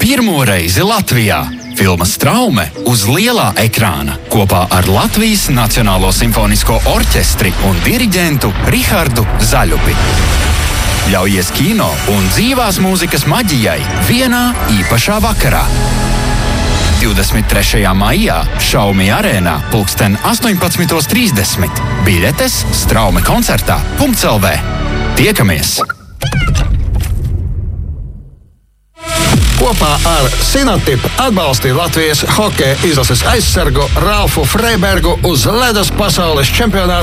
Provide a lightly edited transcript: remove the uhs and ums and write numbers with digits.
Pirmo reizi Latvijā filmas Traume uz lielā ekrāna kopā ar Latvijas Nacionālo simfonisko orķestri un diriģentu Rihardu Zaļupi. Ļaujies kino un dzīvās mūzikas maģijai vienā īpašā vakarā. 23. maijā Xiaomi arēnā 18:30. Biļetes Straume koncertā.lv. Tiekamies! Kopā ar Sinotip atbalstīja Latvijas hokeja izlases aizsargu Ralfu Freibergu uz ledus pasaules čempionātu